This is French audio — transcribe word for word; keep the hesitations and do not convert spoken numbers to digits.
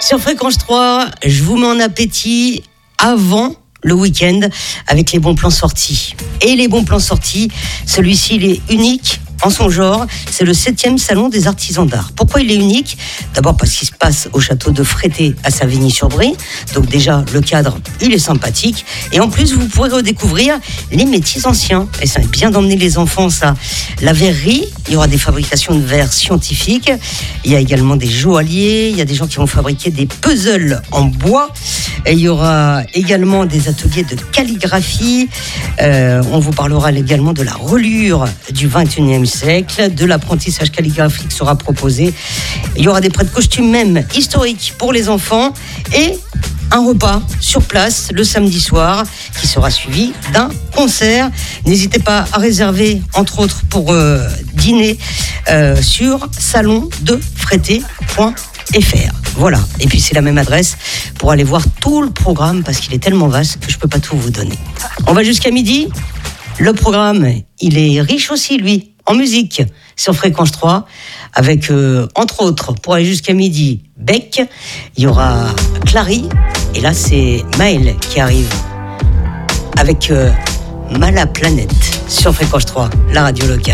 Sur Fréquence trois, je vous mets en appétit avant le week-end avec les bons plans sortis. Et les bons plans sortis, celui-ci il est unique en son genre, c'est le septième salon des artisans d'art. Pourquoi il est unique ? D'abord parce qu'il se passe au château de Frété à Savigny-sur-Brie. Donc déjà, le cadre, il est sympathique. Et en plus, vous pourrez redécouvrir les métiers anciens. Et ça est bien d'emmener les enfants, ça. La verrerie, il y aura des fabrications de verres scientifiques. Il y a également des joailliers. Il y a des gens qui vont fabriquer des puzzles en bois. Et il y aura également des ateliers de calligraphie. Euh, on vous parlera également de la relure du vingt et unième siècle, de l'apprentissage calligraphique sera proposé. Il y aura des prêts de costumes même historiques pour les enfants et un repas sur place le samedi soir qui sera suivi d'un concert. N'hésitez pas à réserver, entre autres, pour euh, dîner euh, sur salon de frété point f r. Voilà, et puis c'est la même adresse pour aller voir tout le programme parce qu'il est tellement vaste que je ne peux pas tout vous donner. On va jusqu'à midi. Le programme, il est riche aussi, lui, en musique, sur Fréquence trois, avec, euh, entre autres, pour aller jusqu'à midi, Beck, il y aura Clary, et là, c'est Maël qui arrive, avec euh, Mala Planète, sur Fréquence trois, la radio locale.